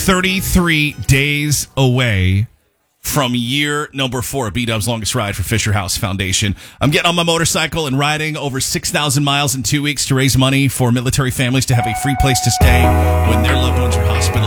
33 days away from year number 4 of B-Dub's longest ride for Fisher House Foundation. I'm getting on my motorcycle and riding over 6,000 miles in 2 weeks to raise money for military families to have a free place to stay when their loved ones are hospitalized.